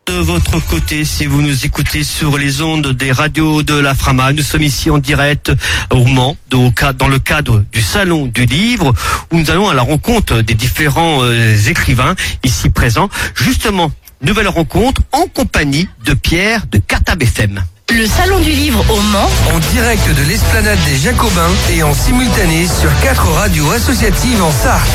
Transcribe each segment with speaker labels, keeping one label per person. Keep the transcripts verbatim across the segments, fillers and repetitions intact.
Speaker 1: De votre côté, si vous nous écoutez sur les ondes des radios de la Frama, nous sommes ici en direct au Mans, dans le cadre du Salon du Livre, où nous allons à la rencontre des différents euh, écrivains ici présents. Justement, nouvelle rencontre en compagnie de Pierre de Cartable F M.
Speaker 2: Le Salon du Livre au Mans,
Speaker 3: en direct de l'Esplanade des Jacobins et en simultané sur quatre radios associatives en Sarthe.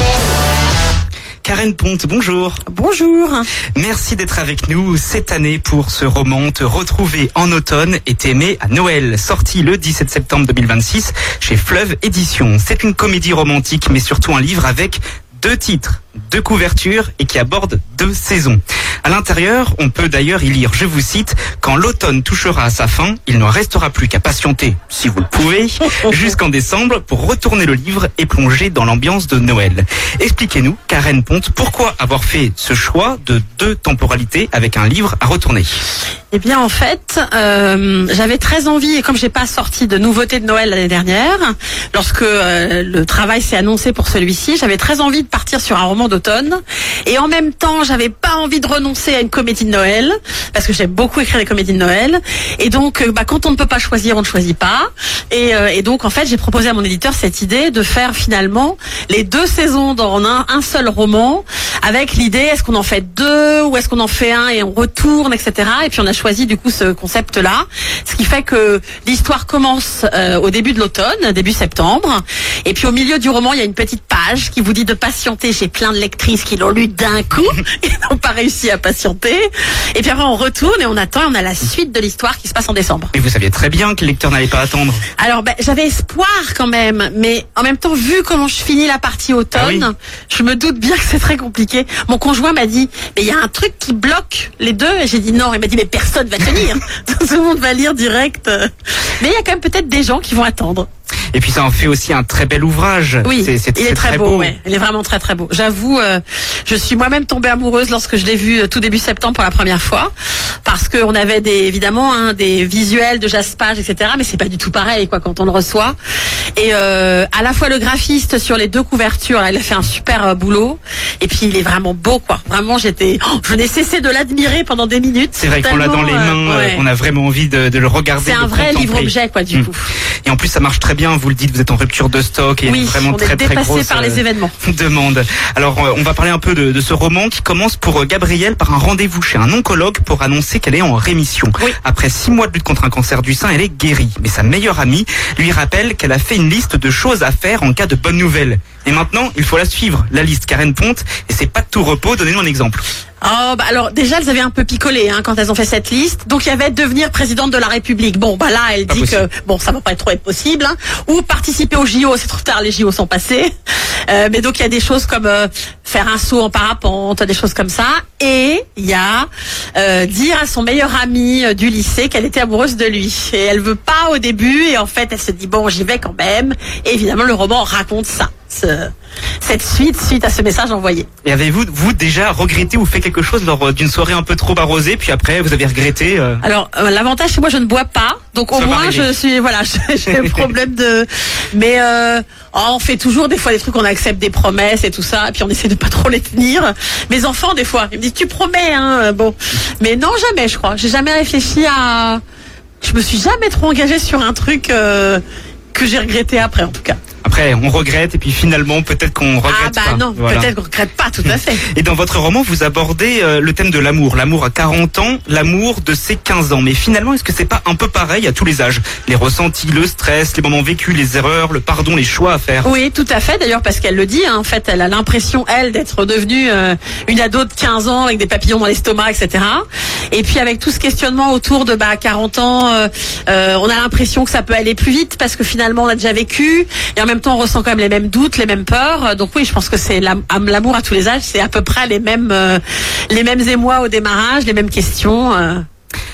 Speaker 4: Karen Ponte, bonjour.
Speaker 5: Bonjour.
Speaker 4: Merci d'être avec nous cette année pour ce roman Te retrouver en automne et t'aimer à Noël, sorti le dix-sept septembre deux mille vingt-six chez Fleuve Éditions. C'est une comédie romantique, mais surtout un livre avec deux titres, deux couvertures et qui aborde deux saisons. À l'intérieur, on peut d'ailleurs y lire, je vous cite, « Quand l'automne touchera à sa fin, il ne restera plus qu'à patienter, si vous le pouvez, jusqu'en décembre pour retourner le livre et plonger dans l'ambiance de Noël. » Expliquez-nous, Karen Ponte, pourquoi avoir fait ce choix de deux temporalités avec un livre à retourner ?
Speaker 5: Eh bien, en fait, euh, j'avais très envie, et comme j'ai pas sorti de nouveautés de Noël l'année dernière, lorsque euh, le travail s'est annoncé pour celui-ci, j'avais très envie de partir sur un roman d'automne, et en même temps, j'avais pas envie de renoncer à une comédie de Noël, parce que j'aime beaucoup écrire des comédies de Noël, et donc, euh, bah, quand on ne peut pas choisir, on ne choisit pas, et, euh, et donc, en fait, j'ai proposé à mon éditeur cette idée de faire finalement les deux saisons dans un, un seul roman, avec l'idée, est-ce qu'on en fait deux, ou est-ce qu'on en fait un et on retourne, et cetera. Et puis on a choisi du coup ce concept-là, ce qui fait que l'histoire commence euh, au début de l'automne, début septembre, et puis au milieu du roman, il y a une petite page qui vous dit de patienter. J'ai plein de lectrices qui l'ont lu d'un coup et n'ont pas réussi à patienter. Et puis après, on retourne et on attend, et on a la suite de l'histoire qui se passe en décembre.
Speaker 4: Et vous saviez très bien que le lecteur n'allait pas attendre.
Speaker 5: Alors, ben, j'avais espoir quand même, mais en même temps, vu comment je finis la partie automne, ah oui. je me doute bien que c'est très compliqué. Mon conjoint m'a dit, mais il y a un truc qui bloque les deux, et j'ai dit non. Il m'a dit, mais personne va tenir. Tout le monde va lire direct. Mais il y a quand même peut-être des gens qui vont attendre.
Speaker 4: Et puis ça en fait aussi un très bel ouvrage.
Speaker 5: Oui,
Speaker 4: c'est, c'est,
Speaker 5: il est
Speaker 4: c'est
Speaker 5: très, très beau. beau. Ouais. Il est vraiment très très beau. J'avoue, euh, je suis moi-même tombée amoureuse lorsque je l'ai vu euh, tout début septembre pour la première fois, parce qu'on avait des évidemment hein, des visuels de Jaspage, et cetera. Mais c'est pas du tout pareil quoi quand on le reçoit. Et euh, à la fois le graphiste sur les deux couvertures, là, il a fait un super euh, boulot. Et puis il est vraiment beau quoi. Vraiment, j'étais, oh, je n'ai cessé de l'admirer pendant des minutes.
Speaker 4: C'est vrai qu'on l'a dans les mains,
Speaker 5: euh, ouais.
Speaker 4: on a vraiment envie de, de le regarder.
Speaker 5: C'est un vrai livre-objet quoi du mmh. coup.
Speaker 4: Et en plus ça marche très bien. Vous le dites, vous êtes en rupture de stock et
Speaker 5: oui,
Speaker 4: vraiment
Speaker 5: on
Speaker 4: très
Speaker 5: est
Speaker 4: très grosse
Speaker 5: dépassé par les événements.
Speaker 4: demande. Alors on va parler un peu de, de ce roman qui commence pour Gabrielle par un rendez-vous chez un oncologue pour annoncer qu'elle est en rémission.
Speaker 5: Oui.
Speaker 4: Après six mois de lutte contre un cancer du sein, elle est guérie. Mais sa meilleure amie lui rappelle qu'elle a fait une liste de choses à faire en cas de bonne nouvelle. Et maintenant, il faut la suivre, la liste Karen Ponte, et c'est pas de tout repos. Donnez-nous un exemple.
Speaker 5: Oh, bah alors déjà elles avaient un peu picolé hein, quand elles ont fait cette liste. Donc il y avait devenir présidente de la République. Bon bah là elle
Speaker 4: pas
Speaker 5: dit
Speaker 4: possible.
Speaker 5: que bon ça va pas trop être possible. Hein. Ou participer aux J O, c'est trop tard, les J O sont passés. Euh, mais donc il y a des choses comme euh, faire un saut en parapente, des choses comme ça. Et il y a euh, dire à son meilleur ami euh, du lycée qu'elle était amoureuse de lui. Et elle veut pas au début et en fait elle se dit bon j'y vais quand même. Et évidemment le roman raconte ça. Ce, cette suite suite à ce message envoyé.
Speaker 4: Et avez-vous vous déjà regretté ou fait quelque chose lors d'une soirée un peu trop arrosée, puis après vous avez regretté euh...
Speaker 5: Alors euh, l'avantage c'est moi je ne bois pas, donc au moins je suis voilà j'ai un problème de mais euh, oh, on fait toujours des fois des trucs, on accepte des promesses et tout ça, et puis on essaie de pas trop les tenir. Mes enfants des fois ils me disent tu promets hein bon, mais non jamais je crois, j'ai jamais réfléchi à, je me suis jamais trop engagée sur un truc euh, que j'ai regretté après en tout cas.
Speaker 4: Après, on regrette et puis finalement, peut-être qu'on regrette
Speaker 5: pas. Ah bah
Speaker 4: pas.
Speaker 5: non,
Speaker 4: voilà.
Speaker 5: Peut-être qu'on regrette pas, tout à fait.
Speaker 4: Et dans votre roman, vous abordez euh, le thème de l'amour. L'amour à quarante ans, l'amour de ses quinze ans. Mais finalement, est-ce que c'est pas un peu pareil à tous les âges ? Les ressentis, le stress, les moments vécus, les erreurs, le pardon, les choix à faire.
Speaker 5: Oui, tout à fait. D'ailleurs, parce qu'elle le dit, hein, en fait, elle a l'impression, elle, d'être devenue euh, une ado de quinze ans avec des papillons dans l'estomac, et cetera. Et puis avec tout ce questionnement autour de bah quarante ans, euh, euh, on a l'impression que ça peut aller plus vite parce que finalement, on a déjà vécu. Et en même temps, on ressent quand même les mêmes doutes, les mêmes peurs. Donc oui, je pense que c'est l'amour à tous les âges, c'est à peu près les mêmes euh, les mêmes émois au démarrage, les mêmes questions. Euh.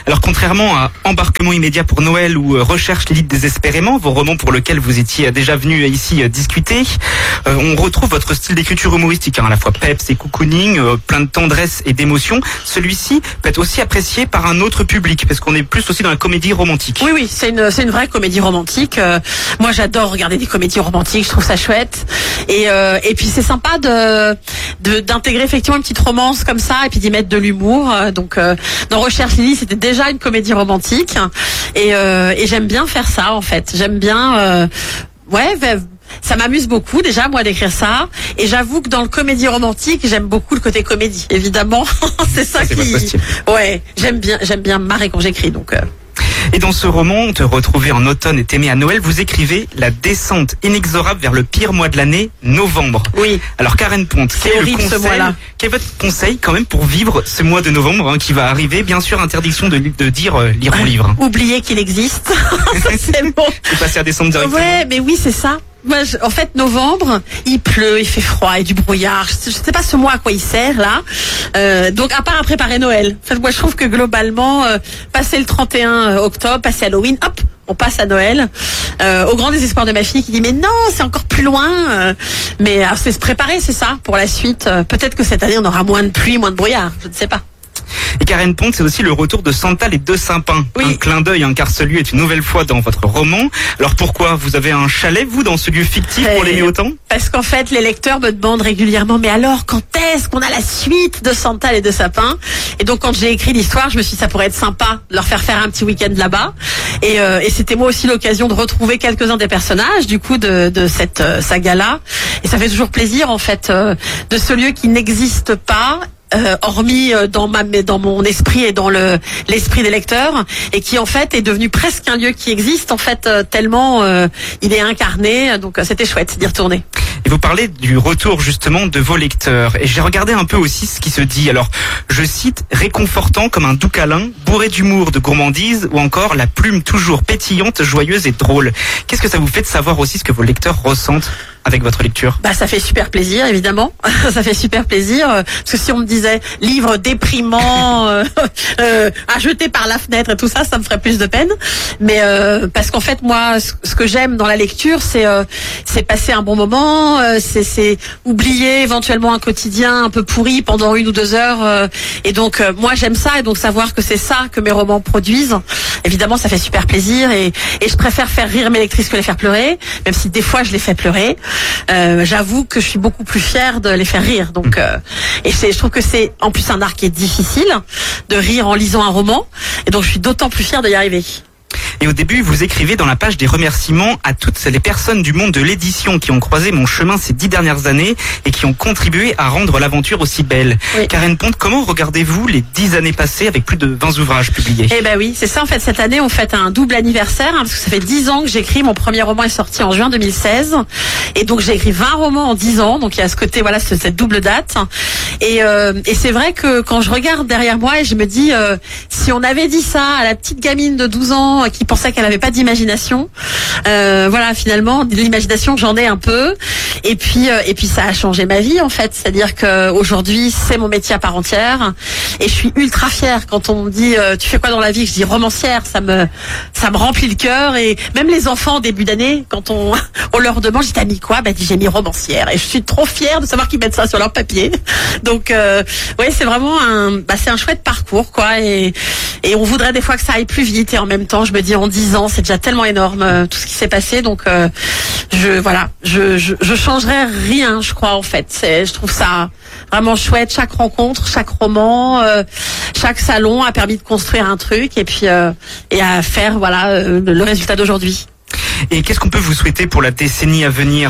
Speaker 4: Alors contrairement à Embarquement immédiat pour Noël ou euh, Recherche l'élite désespérément, vos romans pour lesquels vous étiez déjà venu ici euh, discuter, euh, on retrouve votre style d'écriture humoristique, hein, à la fois peps et cocooning, euh, plein de tendresse et d'émotion. Celui-ci peut être aussi apprécié par un autre public, parce qu'on est plus aussi dans la comédie romantique.
Speaker 5: Oui, oui, c'est une, c'est une vraie comédie romantique. Euh, moi, j'adore regarder des comédies romantiques, je trouve ça chouette. Et, euh, et puis, c'est sympa de, de, d'intégrer effectivement une petite romance comme ça, et puis d'y mettre de l'humour. Euh, donc, euh, dans Recherche Lily, c'était déjà une comédie romantique. Et, euh, et j'aime bien faire ça, en fait. J'aime bien... Euh, ouais... Ça m'amuse beaucoup déjà moi d'écrire ça, et j'avoue que dans le comédie romantique j'aime beaucoup le côté comédie évidemment. c'est ça, ça qui ouais j'aime bien j'aime bien me marrer quand j'écris donc euh...
Speaker 4: Et dans ce roman, Te retrouver en automne et t'aimer à Noël, vous écrivez la descente inexorable vers le pire mois de l'année, novembre.
Speaker 5: Oui.
Speaker 4: Alors Karen Ponte, quel est le conseil,
Speaker 5: ce mois-là.
Speaker 4: Quel est votre conseil quand même pour vivre ce mois de novembre hein, qui va arriver? Bien sûr, interdiction de, de dire euh, lire mon livre.
Speaker 5: Oubliez qu'il existe. C'est bon.
Speaker 4: C'est passer à décembre directement.
Speaker 5: Ouais, mais oui, c'est ça. Moi, je, en fait, novembre, il pleut, il fait froid et du brouillard. Je, je sais pas ce mois à quoi il sert là. Euh, donc, à part à préparer Noël. En fait, moi, je trouve que globalement, euh, passer le trente et un octobre, passer Halloween, hop, on passe à Noël. Euh, au grand désespoir de ma fille qui dit mais non, c'est encore plus loin. Euh, mais alors, c'est se préparer, c'est ça, pour la suite. Euh, peut-être que cette année, on aura moins de pluie, moins de brouillard. Je ne sais pas.
Speaker 4: Et Karen Ponte, c'est aussi le retour de Santal et de Saint-Pin.
Speaker 5: Oui.
Speaker 4: Un clin d'œil, hein, car ce lieu est une nouvelle fois dans votre roman. Alors pourquoi? Vous avez un chalet, vous, dans ce lieu fictif pour l'aimer autant?
Speaker 5: Parce qu'en fait, les lecteurs me demandent régulièrement, mais alors, quand est-ce qu'on a la suite de Santal et de Saint-Pin? Et donc, quand j'ai écrit l'histoire, je me suis dit, ça pourrait être sympa de leur faire faire un petit week-end là-bas. Et, euh, et c'était moi aussi l'occasion de retrouver quelques-uns des personnages, du coup, de, de cette euh, saga-là. Et ça fait toujours plaisir, en fait, euh, de ce lieu qui n'existe pas. Euh, hormis euh, dans ma dans mon esprit et dans le l'esprit des lecteurs, et qui en fait est devenu presque un lieu qui existe en fait euh, tellement euh, il est incarné, donc euh, c'était chouette d'y retourner.
Speaker 4: Et vous parlez du retour justement de vos lecteurs, et j'ai regardé un peu aussi ce qui se dit. Alors, je cite, réconfortant comme un doux câlin, bourré d'humour, de gourmandise, ou encore la plume toujours pétillante, joyeuse et drôle. Qu'est-ce que ça vous fait de savoir aussi ce que vos lecteurs ressentent avec votre lecture?
Speaker 5: Bah ça fait super plaisir évidemment, ça fait super plaisir euh, parce que si on me disait livre déprimant euh, euh, à jeter par la fenêtre et tout ça, ça me ferait plus de peine. Mais euh, parce qu'en fait moi, ce, ce que j'aime dans la lecture, c'est euh, c'est passer un bon moment, euh, c'est c'est oublier éventuellement un quotidien un peu pourri pendant une ou deux heures. Euh, et donc euh, moi j'aime ça, et donc savoir que c'est ça que mes romans produisent, évidemment ça fait super plaisir, et et je préfère faire rire mes lectrices que les faire pleurer, même si des fois je les fais pleurer. Euh, j'avoue que je suis beaucoup plus fière de les faire rire. Donc, euh, et c'est, je trouve que c'est en plus un art qui est difficile de rire en lisant un roman, et donc je suis d'autant plus fière d'y arriver.
Speaker 4: Et au début, vous écrivez dans la page des remerciements à toutes les personnes du monde de l'édition qui ont croisé mon chemin ces dix dernières années et qui ont contribué à rendre l'aventure aussi belle.
Speaker 5: Oui.
Speaker 4: Karen Ponte, comment regardez-vous les dix années passées avec plus de vingt ouvrages publiés?
Speaker 5: Eh ben oui, c'est ça en fait. Cette année, on fête un double anniversaire, hein, parce que ça fait dix ans que j'écris. Mon premier roman est sorti en juin deux mille seize, et donc j'ai écrit vingt romans en dix ans. Donc il y a ce côté, voilà, ce, cette double date. Et, euh, et c'est vrai que quand je regarde derrière moi et je me dis, euh, si on avait dit ça à la petite gamine de douze ans qui pensait qu'elle n'avait pas d'imagination, euh, voilà, finalement, de l'imagination, j'en ai un peu. Et puis, euh, et puis, ça a changé ma vie en fait. C'est-à-dire que aujourd'hui, c'est mon métier à part entière, et je suis ultra fière quand on me dit, euh, tu fais quoi dans la vie? Je dis romancière. Ça me, ça me remplit le cœur. Et même les enfants début d'année, quand on, on leur demande, j'ai mis quoi? Bah, j'ai mis romancière. Et je suis trop fière de savoir qu'ils mettent ça sur leur papier. Donc, euh, oui, c'est vraiment un, bah, c'est un chouette parcours, quoi. Et, et on voudrait des fois que ça aille plus vite. Et en même temps, je me dis, en dix ans, c'est déjà tellement énorme, euh, tout ce qui s'est passé. Donc, euh, je, voilà, je, je, je changerais rien, je crois, en fait. C'est, je trouve ça vraiment chouette. Chaque rencontre, chaque roman, euh, chaque salon a permis de construire un truc, et puis, euh, et à faire, voilà, euh, le, le résultat d'aujourd'hui.
Speaker 4: Et qu'est-ce qu'on peut vous souhaiter pour la décennie à venir?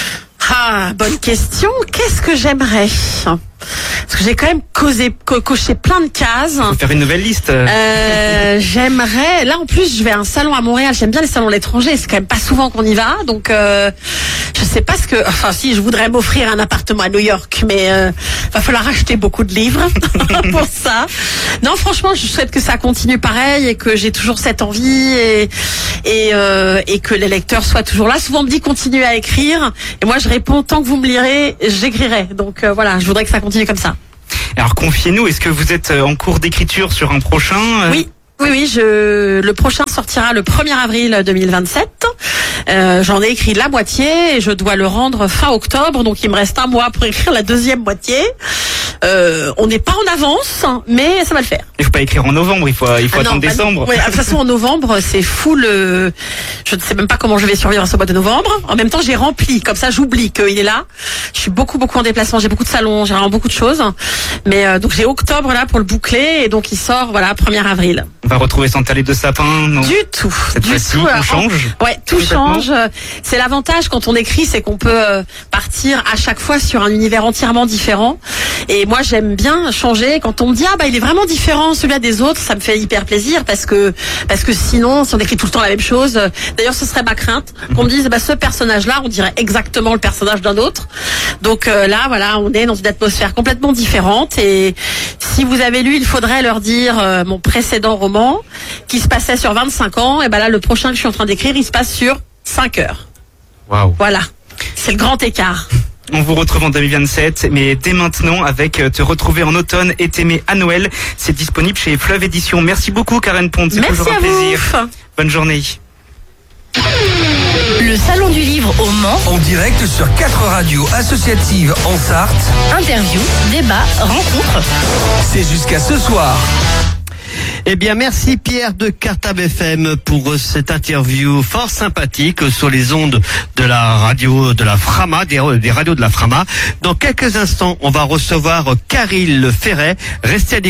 Speaker 5: Ah, bonne question. Qu'est-ce que j'aimerais? Parce que j'ai quand même causé, co- coché plein de cases.
Speaker 4: Faut faire une nouvelle liste.
Speaker 5: Euh, j'aimerais. Là, en plus, je vais à un salon à Montréal. J'aime bien les salons à l'étranger. C'est quand même pas souvent qu'on y va. Donc, euh, je sais pas ce que. Enfin, si, je voudrais m'offrir un appartement à New York, mais euh, va falloir acheter beaucoup de livres pour ça. Non, franchement, je souhaite que ça continue pareil, et que j'ai toujours cette envie, et et euh, et que les lecteurs soient toujours là. Souvent, on me dit continuez à écrire, et moi, je réponds tant que vous me lirez, j'écrirai. Donc euh, voilà, je voudrais que ça continue comme ça.
Speaker 4: Alors confiez-nous, est-ce que vous êtes en cours d'écriture sur un prochain?
Speaker 5: Oui. Oui, oui, je, le prochain sortira le premier avril deux mille vingt-sept. Euh, j'en ai écrit la moitié et je dois le rendre fin octobre, donc il me reste un mois pour écrire la deuxième moitié. Euh, on n'est pas en avance, mais ça va le faire.
Speaker 4: Il faut pas écrire en novembre, il faut, il faut
Speaker 5: Ah
Speaker 4: attendre
Speaker 5: non, bah
Speaker 4: décembre.
Speaker 5: non. Ouais, de toute façon, en novembre, c'est full. Euh, je ne sais même pas comment je vais survivre à ce mois de novembre. En même temps, j'ai rempli, comme ça, j'oublie qu'il est là. Je suis beaucoup, beaucoup en déplacement. J'ai beaucoup de salons, j'ai vraiment beaucoup de choses. Mais euh, donc j'ai octobre là pour le boucler et donc il sort, voilà, premier avril.
Speaker 4: On va retrouver son talet de sapin, non?
Speaker 5: Du tout.
Speaker 4: Cette
Speaker 5: du
Speaker 4: fois-ci,
Speaker 5: tout.
Speaker 4: on
Speaker 5: Alors,
Speaker 4: change.
Speaker 5: Ouais, tout
Speaker 4: Complètement.
Speaker 5: change. C'est l'avantage quand on écrit, c'est qu'on peut euh, partir à chaque fois sur un univers entièrement différent. Et moi, j'aime bien changer. Quand on me dit ah bah il est vraiment différent celui-là des autres, ça me fait hyper plaisir parce que parce que sinon, si on écrit tout le temps la même chose, euh, d'ailleurs ce serait ma crainte qu'on me dise bah ce personnage-là, on dirait exactement le personnage d'un autre. Donc euh, là, voilà, on est dans une atmosphère complètement différente. Et si vous avez lu, il faudrait leur dire euh, mon précédent roman qui se passait sur vingt-cinq ans. Et ben là, le prochain que je suis en train d'écrire, il se passe sur cinq heures.
Speaker 4: Waouh.
Speaker 5: Voilà, c'est le grand écart.
Speaker 4: On vous retrouve en deux mille vingt-sept, mais dès maintenant avec euh, Te retrouver en automne et t'aimer à Noël. C'est disponible chez Fleuve Édition. Merci beaucoup Karen Ponte, c'est
Speaker 5: Merci
Speaker 4: toujours un
Speaker 5: à vous.
Speaker 4: plaisir. Bonne journée.
Speaker 2: Le Salon du Livre au Mans.
Speaker 3: En direct sur quatre radios associatives en Sarthe.
Speaker 2: Interview, débat, rencontre.
Speaker 3: C'est jusqu'à ce soir.
Speaker 1: Eh bien, merci Pierre de Cartable F M pour cette interview fort sympathique sur les ondes de la radio de la Frama, des, des radios de la Frama. Dans quelques instants, on va recevoir Caril Ferret. Restez à l'écoute.